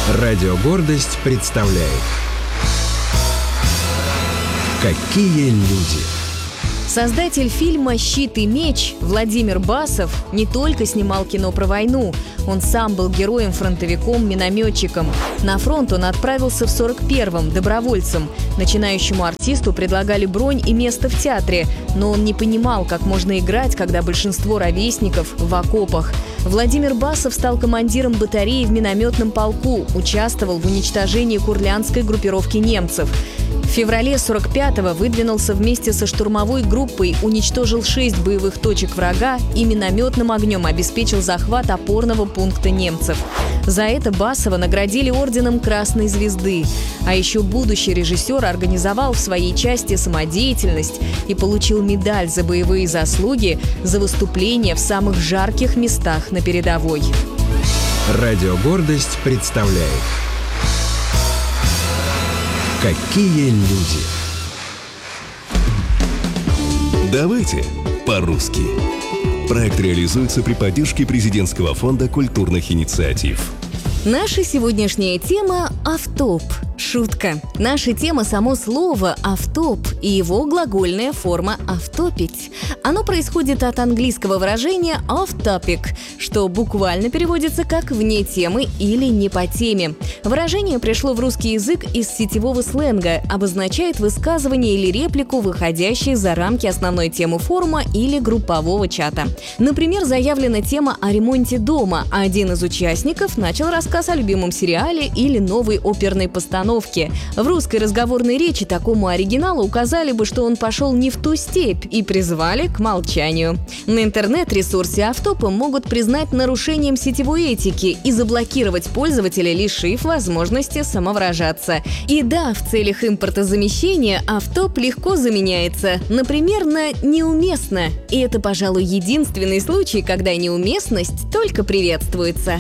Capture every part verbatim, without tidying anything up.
Радио «Гордость» представляет «Какие люди». Создатель фильма «Щит и меч» Владимир Басов не только снимал кино про войну. Он сам был героем-фронтовиком-минометчиком. На фронт он отправился в сорок первом добровольцем. Начинающему артисту предлагали бронь и место в театре, но он не понимал, как можно играть, когда большинство ровесников в окопах. Владимир Басов стал командиром батареи в минометном полку, участвовал в уничтожении курляндской группировки немцев. В феврале сорок пятого выдвинулся вместе со штурмовой группой, уничтожил шесть боевых точек врага и минометным огнем обеспечил захват опорного пункта немцев. За это Басова наградили орденом Красной Звезды. А еще будущий режиссер организовал в своей части самодеятельность и получил медаль за боевые заслуги за выступление в самых жарких местах на передовой. Радио «Гордость» представляет «Какие люди». Давайте по-русски. Проект реализуется при поддержке Президентского фонда культурных инициатив. Наша сегодняшняя тема – автоп. Шутка. Наша тема – само слово «автоп» и его глагольная форма «автопить». Оно происходит от английского выражения «off-topic», что буквально переводится как «вне темы» или «не по теме». Выражение пришло в русский язык из сетевого сленга, обозначает высказывание или реплику, выходящие за рамки основной темы форума или группового чата. Например, заявлена тема о ремонте дома, а один из участников начал рассказ о любимом сериале или новой оперной постановке. В русской разговорной речи такому оригиналу указали бы, что он пошел не в ту степь и призвали к молчанию. На интернет-ресурсе автопа могут признать нарушением сетевой этики и заблокировать пользователя, лишив возможности самовыражаться. И да, в целях импортозамещения автоп легко заменяется, например, на «неуместно». И это, пожалуй, единственный случай, когда неуместность только приветствуется.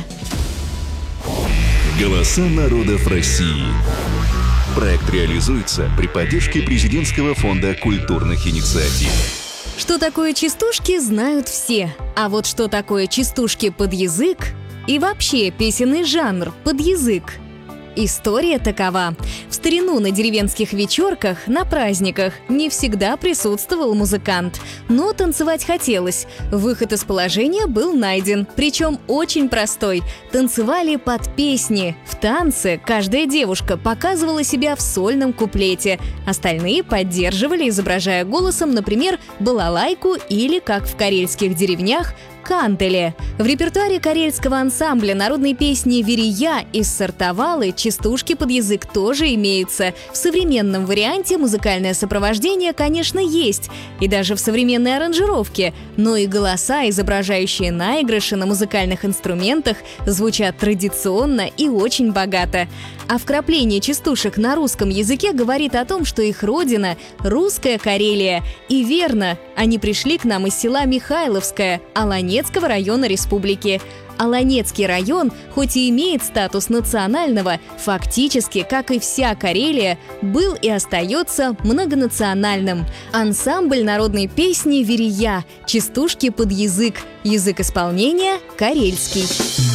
Голоса народов России. Проект реализуется при поддержке Президентского фонда культурных инициатив. Что такое частушки, знают все. А вот что такое частушки под язык и вообще песенный жанр под язык? История такова. В старину на деревенских вечерках, на праздниках не всегда присутствовал музыкант. Но танцевать хотелось. Выход из положения был найден, причем очень простой. Танцевали под песни. В танце каждая девушка показывала себя в сольном куплете. Остальные поддерживали, изображая голосом, например, балалайку или, как в карельских деревнях, кантеле. В репертуаре карельского ансамбля народной песни «Верия» из Сартовалы частушки под язык тоже имеются. В современном варианте музыкальное сопровождение, конечно, есть, и даже в современной аранжировке, но и голоса, изображающие наигрыши на музыкальных инструментах, звучат традиционно и очень богато. А вкрапление частушек на русском языке говорит о том, что их родина – русская Карелия. И верно, они пришли к нам из села Михайловское, Аланецкого района республики. Аланецкий район, хоть и имеет статус национального, фактически, как и вся Карелия, был и остается многонациональным. Ансамбль народной песни «Верия», частушки под язык, язык исполнения – карельский.